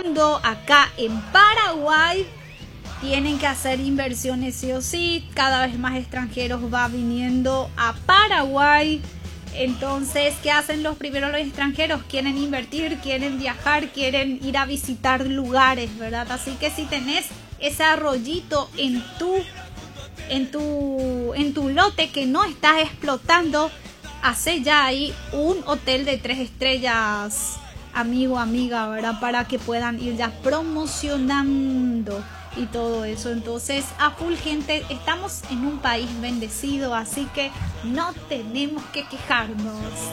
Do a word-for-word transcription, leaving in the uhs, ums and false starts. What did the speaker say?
fondo acá en Paraguay. Tienen que hacer inversiones sí o sí. Cada vez más extranjeros va viniendo a Paraguay. Entonces, ¿qué hacen los primeros los extranjeros? Quieren invertir, quieren viajar, quieren ir a visitar lugares, ¿verdad? Así que si tenés ese arroyito en tu, en tu, en tu lote que no estás explotando, hace ya ahí un hotel de tres estrellas, amigo, amiga, ¿verdad? Para que puedan ir ya promocionando y todo eso. Entonces, a full, gente, estamos en un país bendecido, así que no tenemos que quejarnos.